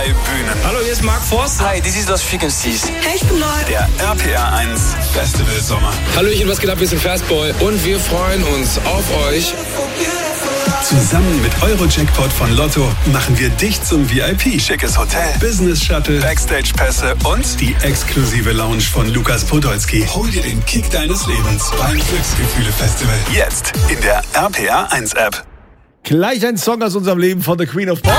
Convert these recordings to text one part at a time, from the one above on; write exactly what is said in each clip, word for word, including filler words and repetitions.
Bühnen. Hallo, hier ist Mark Forster. Hi, this is Lost Frequencies. Hey, ich bin Leute. Der R P R eins Festival Sommer. Hallöchen, was geht ab? Wir sind Fastboy und wir freuen uns auf euch. Zusammen mit Euro-Jackpot von Lotto machen wir dich zum V I P. Schickes Hotel, Business Shuttle, Backstage-Pässe und die exklusive Lounge von Lukas Podolski. Hol dir den Kick deines Lebens beim Glücksgefühle-Festival. Jetzt in der R P R eins App. Gleich ein Song aus unserem Leben von The Queen of Pop.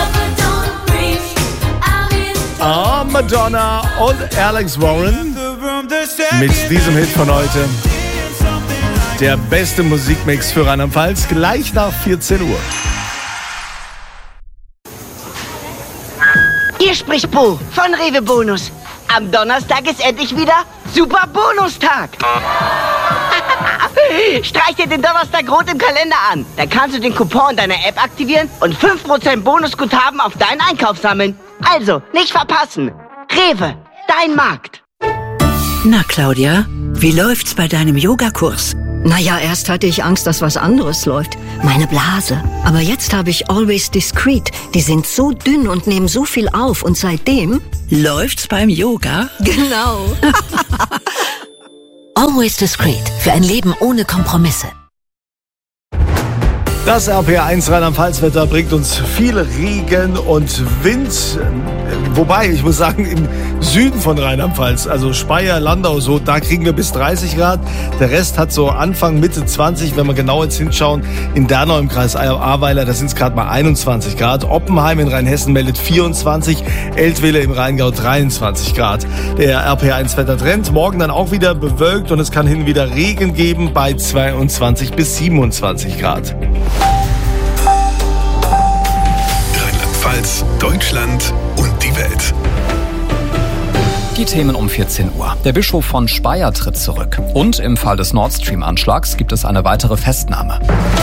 Ah, Madonna und Alex Warren mit diesem Hit von heute. Der beste Musikmix für Rheinland-Pfalz, gleich nach vierzehn Uhr. Hier spricht Bo von Rewe Bonus. Am Donnerstag ist endlich wieder Super Bonustag. Streich dir den Donnerstag rot im Kalender an. Dann kannst du den Coupon deiner App aktivieren und fünf Prozent Bonusguthaben auf deinen Einkauf sammeln. Also, nicht verpassen. Rewe, dein Markt. Na, Claudia, wie läuft's bei deinem Yogakurs? Naja, erst hatte ich Angst, dass was anderes läuft. Meine Blase. Aber jetzt habe ich Always Discreet. Die sind so dünn und nehmen so viel auf. Und seitdem... Läuft's beim Yoga? Genau. Always Discreet. Für ein Leben ohne Kompromisse. Das R P R eins Rheinland-Pfalz-Wetter bringt uns viel Regen und Wind. Wobei, ich muss sagen, im Süden von Rheinland-Pfalz, also Speyer, Landau, so, da kriegen wir bis dreißig Grad. Der Rest hat so Anfang, Mitte zwanzig, wenn wir genau jetzt hinschauen. In Dernau im Kreis Ahrweiler, da sind es gerade mal einundzwanzig Grad. Oppenheim in Rheinhessen meldet vierundzwanzig, Eltville im Rheingau dreiundzwanzig Grad. Der R P R eins Wettertrend, morgen dann auch wieder bewölkt und es kann hin und wieder Regen geben bei zweiundzwanzig bis siebenundzwanzig Grad. Rheinland-Pfalz, Deutschland und die Welt. Die Themen um vierzehn Uhr. Der Bischof von Speyer tritt zurück. Und im Fall des Nord Stream-Anschlags gibt es eine weitere Festnahme.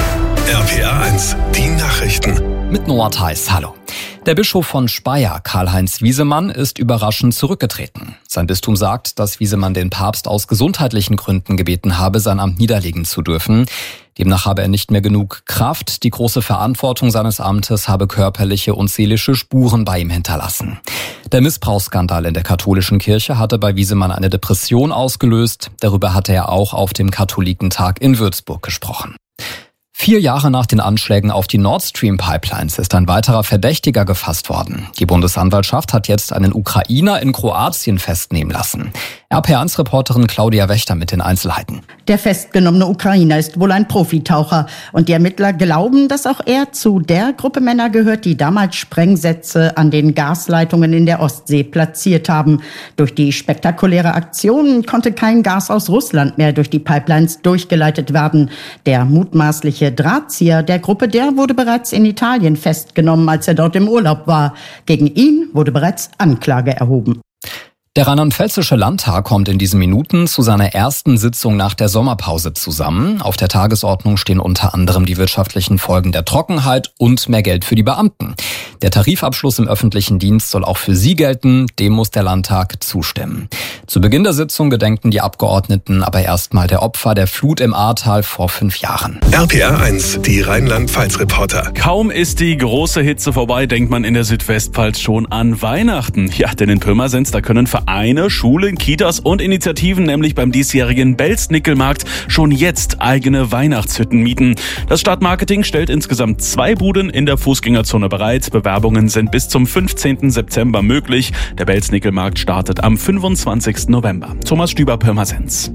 R P R eins, die Nachrichten. Mit Noah Theis, hallo. Der Bischof von Speyer, Karl-Heinz Wiesemann, ist überraschend zurückgetreten. Sein Bistum sagt, dass Wiesemann den Papst aus gesundheitlichen Gründen gebeten habe, sein Amt niederlegen zu dürfen. Demnach habe er nicht mehr genug Kraft. Die große Verantwortung seines Amtes habe körperliche und seelische Spuren bei ihm hinterlassen. Der Missbrauchsskandal in der katholischen Kirche hatte bei Wiesemann eine Depression ausgelöst. Darüber hatte er auch auf dem Katholikentag in Würzburg gesprochen. Vier Jahre nach den Anschlägen auf die Nord Stream Pipelines ist ein weiterer Verdächtiger gefasst worden. Die Bundesanwaltschaft hat jetzt einen Ukrainer in Kroatien festnehmen lassen. R P R eins Reporterin Claudia Wächter mit den Einzelheiten. Der festgenommene Ukrainer ist wohl ein Profitaucher und die Ermittler glauben, dass auch er zu der Gruppe Männer gehört, die damals Sprengsätze an den Gasleitungen in der Ostsee platziert haben. Durch die spektakuläre Aktion konnte kein Gas aus Russland mehr durch die Pipelines durchgeleitet werden. Der mutmaßliche Drahtzieher der Gruppe, der wurde bereits in Italien festgenommen, als er dort im Urlaub war. Gegen ihn wurde bereits Anklage erhoben. Der Rheinland-Pfälzische Landtag kommt in diesen Minuten zu seiner ersten Sitzung nach der Sommerpause zusammen. Auf der Tagesordnung stehen unter anderem die wirtschaftlichen Folgen der Trockenheit und mehr Geld für die Beamten. Der Tarifabschluss im öffentlichen Dienst soll auch für sie gelten, dem muss der Landtag zustimmen. Zu Beginn der Sitzung gedenken die Abgeordneten aber erstmal der Opfer der Flut im Ahrtal vor fünf Jahren. R P R eins, die Rheinland-Pfalz-Reporter. Kaum ist die große Hitze vorbei, denkt man in der Südwestpfalz schon an Weihnachten. Ja, denn in Pirmasens, da können Vereine, Schulen, Kitas und Initiativen nämlich beim diesjährigen Belznickelmarkt schon jetzt eigene Weihnachtshütten mieten. Das Stadtmarketing stellt insgesamt zwei Buden in der Fußgängerzone bereit. Bewerbungen sind bis zum fünfzehnten September möglich. Der Belznickelmarkt startet am fünfundzwanzigsten November. Thomas Stüber, Pirmasens.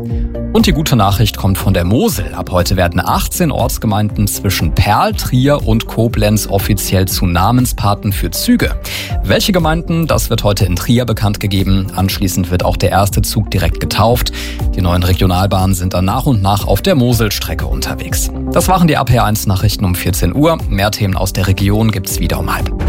Und die gute Nachricht kommt von der Mosel. Ab heute werden achtzehn Ortsgemeinden zwischen Perl, Trier und Koblenz offiziell zu Namenspaten für Züge. Welche Gemeinden, das wird heute in Trier bekannt gegeben. Anschließend wird auch der erste Zug direkt getauft. Die neuen Regionalbahnen sind dann nach und nach auf der Moselstrecke unterwegs. Das waren die R P R eins Nachrichten um vierzehn Uhr. Mehr Themen aus der Region gibt's wieder um halb.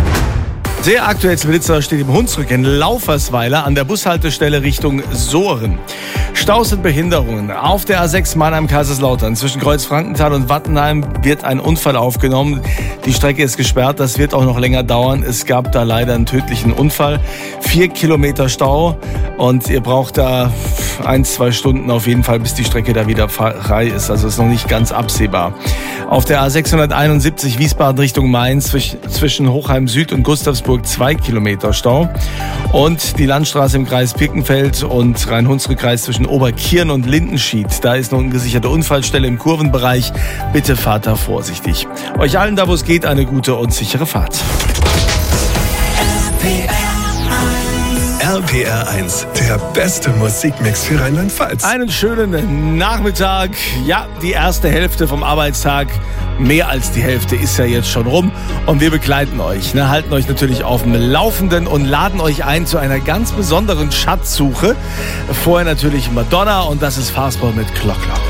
Der aktuellste Blitzer steht im Hunsrück in Laufersweiler an der Bushaltestelle Richtung Sohren. Staus und Behinderungen. Auf der A sechs Mannheim-Kaiserslautern zwischen Kreuz-Frankenthal und Wattenheim wird ein Unfall aufgenommen. Die Strecke ist gesperrt, das wird auch noch länger dauern. Es gab da leider einen tödlichen Unfall. Vier Kilometer Stau und ihr braucht da ein, zwei Stunden auf jeden Fall, bis die Strecke da wieder frei ist. Also ist noch nicht ganz absehbar. Auf der A sechshunderteinundsiebzig Wiesbaden Richtung Mainz zwischen Hochheim Süd und Gustavsburg Duisburg zwei Kilometer Stau. Und die Landstraße im Kreis Birkenfeld und Rhein-Hunsrück-Kreis zwischen Oberkirn und Lindenschied. Da ist noch eine gesicherte Unfallstelle im Kurvenbereich. Bitte fahrt da vorsichtig. Euch allen da, wo es geht, eine gute und sichere Fahrt. R P R eins, der beste Musikmix für Rheinland-Pfalz. Einen schönen Nachmittag. Ja, die erste Hälfte vom Arbeitstag, mehr als die Hälfte ist ja jetzt schon rum. Und wir begleiten euch, ne, halten euch natürlich auf dem Laufenden und laden euch ein zu einer ganz besonderen Schatzsuche. Vorher natürlich Madonna und das ist Fastball mit Clock Clock.